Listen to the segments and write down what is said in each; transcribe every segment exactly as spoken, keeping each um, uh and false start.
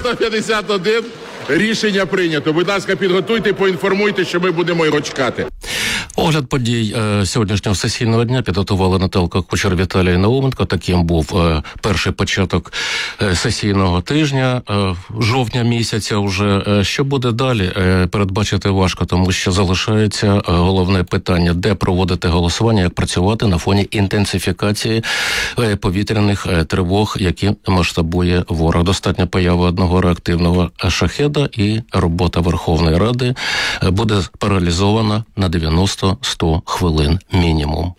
сто п'ятдесят один. Рішення прийнято. Будь ласка, підготуйте, поінформуйте, що ми будемо його чекати. Огляд подій е, сьогоднішнього сесійного дня підготувала Наталка Кучер, Віталій Науменко. Таким був е, перший початок е, сесійного тижня, е, жовтня місяця вже. Е, що буде далі, е, передбачити важко, тому що залишається е, головне питання, де проводити голосування, як працювати на фоні інтенсифікації е, повітряних е, тривог, які масштабує ворог. Достатньо появи одного реактивного шахеда і робота Верховної Ради е, буде паралізована на дев'яносто-сто хвилин мінімум.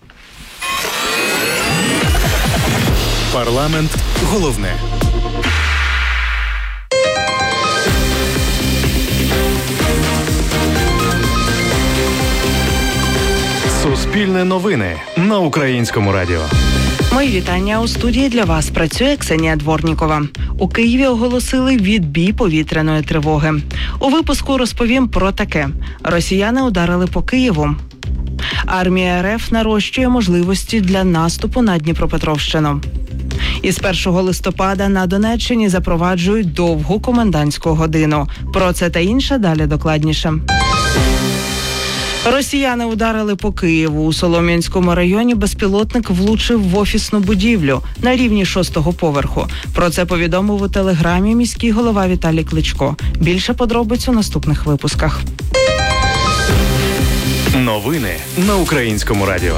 Парламент головне. Суспільне новини на Українському радіо. Мої вітання. У студії для вас працює Ксенія Дворнікова. У Києві оголосили відбій повітряної тривоги. У випуску розповім про таке. Росіяни ударили по Києву. Армія РФ нарощує можливості для наступу на Дніпропетровщину. Із першого листопада на Донеччині запроваджують довгу комендантську годину. Про це та інше далі докладніше. Росіяни ударили по Києву. У Солом'янському районі безпілотник влучив в офісну будівлю на рівні шостого поверху. Про це повідомив у телеграмі міський голова Віталій Кличко. Більше подробиць у наступних випусках. Новини на Українському радіо.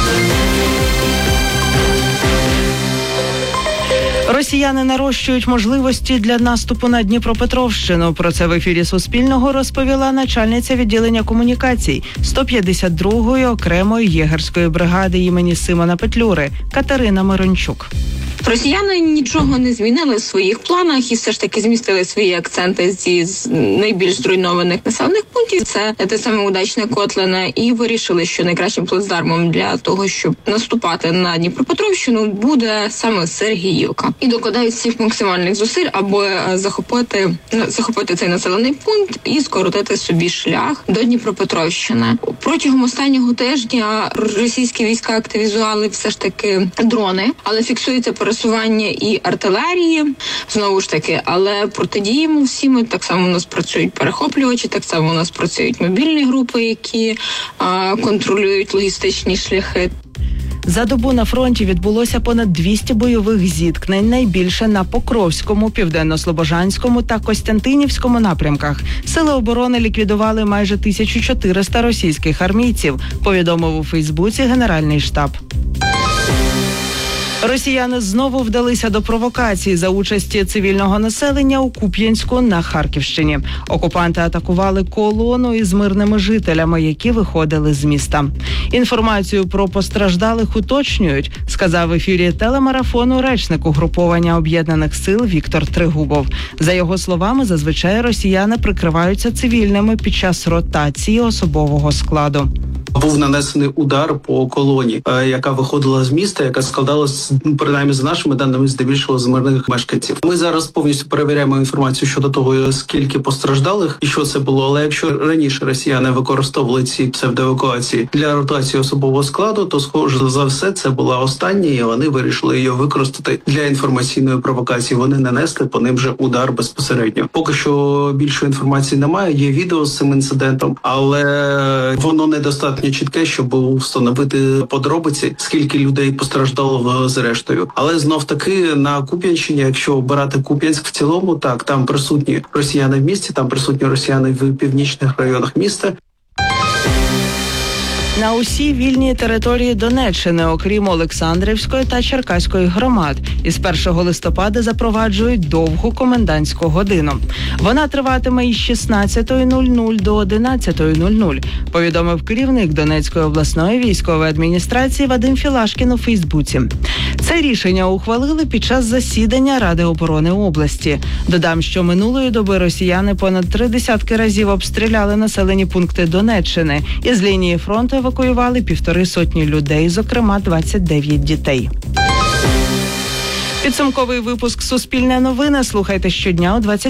Росіяни нарощують можливості для наступу на Дніпропетровщину. Про це в ефірі Суспільного розповіла начальниця відділення комунікацій сто п'ятдесят другої окремої єгерської бригади імені Симона Петлюри Катерина Мирончук. Росіяни нічого не змінили в своїх планах і все ж таки змістили свої акценти зі з найбільш зруйнованих населених пунктів. Це те саме Удачне, Котлине, і вирішили, що найкращим плацдармом для того, щоб наступати на Дніпропетровщину, буде саме Сергіївка. І докладають всіх максимальних зусиль, аби захопити захопити цей населений пункт і скоротити собі шлях до Дніпропетровщини. Протягом останнього тижня російські війська активізували все ж таки дрони, але фіксується пересування і артилерії, знову ж таки, але протидіємо всім. Так само у нас працюють перехоплювачі, так само у нас працюють мобільні групи, які а, контролюють логістичні шляхи. За добу на фронті відбулося понад двісті бойових зіткнень, найбільше на Покровському, Південно-Слобожанському та Костянтинівському напрямках. Сили оборони ліквідували майже тисячу чотириста російських армійців, повідомив у Фейсбуці Генеральний штаб. Росіяни знову вдалися до провокацій за участі цивільного населення у Куп'янську на Харківщині. Окупанти атакували колону із мирними жителями, які виходили з міста. Інформацію про постраждалих уточнюють, сказав в ефірі телемарафону речник угруповання Об'єднаних сил Віктор Тригубов. За його словами, зазвичай росіяни прикриваються цивільними під час ротації особового складу. Був нанесений удар по колоні, яка виходила з міста, яка складалась, принаймні за нашими даними, здебільшого з мирних мешканців. Ми зараз повністю перевіряємо інформацію щодо того, скільки постраждалих і що це було. Але якщо раніше росіяни використовували ці псевдоевакуації для ротації особового складу, то схоже за все це була остання, і вони вирішили її використати для інформаційної провокації. Вони нанесли по ним вже удар безпосередньо. Поки що більшої інформації немає. Є відео з цим інцидентом, але воно недостатньо чітке, щоб встановити подробиці, скільки людей постраждало зрештою. Але знов таки на Куп'янщині, якщо обирати Куп'янськ в цілому, так, там присутні росіяни в місті, там присутні росіяни в північних районах міста. На усій вільній території Донеччини, окрім Олександрівської та Черкаської громад, із першого листопада запроваджують довгу комендантську годину. Вона триватиме із шістнадцятої нуль-нуль до одинадцятої нуль-нуль, повідомив керівник Донецької обласної військової адміністрації Вадим Філашкін у Фейсбуці. Це рішення ухвалили під час засідання Ради оборони області. Додам, що минулої доби росіяни понад три десятки разів обстріляли населені пункти Донеччини. Із лінії фронту евакуювали півтори сотні людей, зокрема двадцять дев'ять дітей. Підсумковий випуск «Суспільне новини» слухайте щодня о двадцять